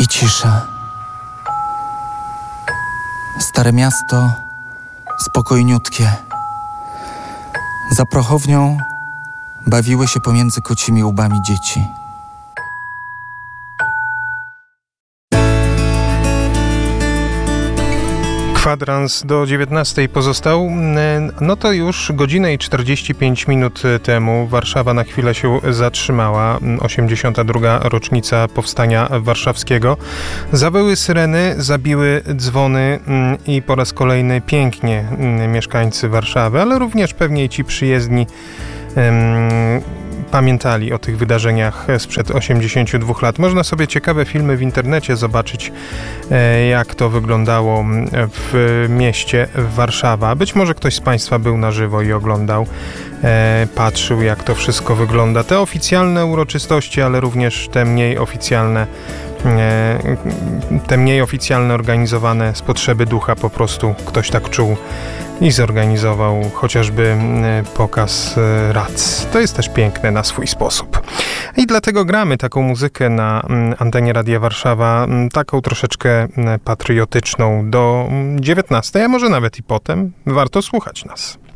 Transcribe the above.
cisza. Stare miasto, spokojniutkie. Za prochownią bawiły się pomiędzy kocimi łbami dzieci. Kwadrans do 19 pozostał. No to już godzinę i 45 minut temu Warszawa na chwilę się zatrzymała. 82. rocznica powstania warszawskiego. Zawyły syreny, zabiły dzwony i po raz kolejny pięknie mieszkańcy Warszawy, ale również pewnie i ci przyjezdni pamiętali o tych wydarzeniach sprzed 82 lat. Można sobie ciekawe filmy w internecie zobaczyć, jak to wyglądało w mieście Warszawa. Być może ktoś z Państwa był na żywo i oglądał, patrzył, jak to wszystko wygląda. Te oficjalne uroczystości, ale również te mniej oficjalne organizowane z potrzeby ducha, po prostu ktoś tak czuł i zorganizował chociażby pokaz rac. To jest też piękne na swój sposób. I dlatego gramy taką muzykę na antenie Radia Warszawa, taką troszeczkę patriotyczną do 19, a może nawet i potem. Warto słuchać nas.